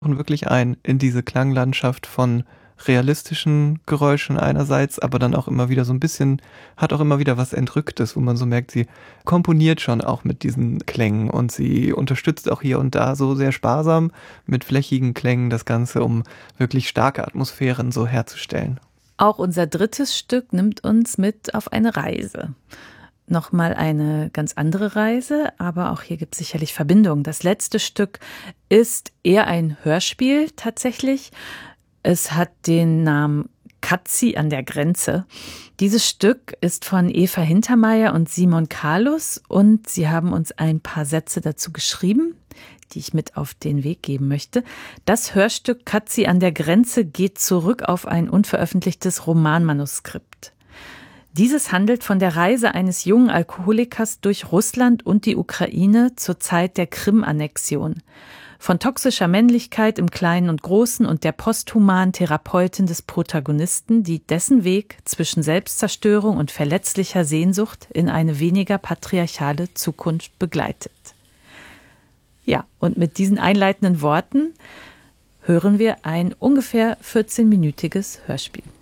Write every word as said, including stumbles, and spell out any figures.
wirklich ein in diese Klanglandschaft von realistischen Geräuschen einerseits, aber dann auch immer wieder so 'n bisschen hat auch immer wieder was Entrücktes, wo man so merkt, sie komponiert schon auch mit diesen Klängen und sie unterstützt auch hier und da so sehr sparsam mit flächigen Klängen das Ganze, um wirklich starke Atmosphären so herzustellen. Auch unser drittes Stück nimmt uns mit auf eine Reise. Noch mal eine ganz andere Reise, aber auch hier gibt's sicherlich Verbindungen. Das letzte Stück ist eher ein Hörspiel tatsächlich. Es hat den Namen Katzi an der Grenze. Dieses Stück ist von Eva Hintermeier und Simon Carlus und sie haben uns ein paar Sätze dazu geschrieben, die ich mit auf den Weg geben möchte. Das Hörstück Katzi an der Grenze geht zurück auf ein unveröffentlichtes Romanmanuskript. Dieses handelt von der Reise eines jungen Alkoholikers durch Russland und die Ukraine zur Zeit der Krim-Annexion. Von toxischer Männlichkeit im Kleinen und Großen und der posthumanen Therapeutin des Protagonisten, die dessen Weg zwischen Selbstzerstörung und verletzlicher Sehnsucht in eine weniger patriarchale Zukunft begleitet. Ja, und mit diesen einleitenden Worten hören wir ein ungefähr vierzehnminütiges Hörspiel.